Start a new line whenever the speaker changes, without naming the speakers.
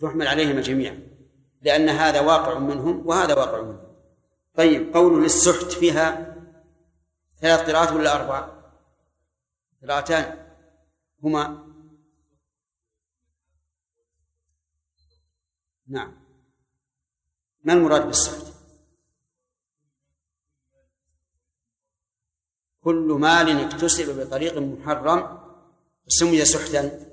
تحمل عليهما جميعا، لأن هذا واقع منهم وهذا واقع منهم. طيب، قول للسحت فيها 3 قراءات ولا 4؟ قراءتان هما. نعم. ما المراد بالسحت؟ كل مال اكتسب بطريق محرم سمي سحتا.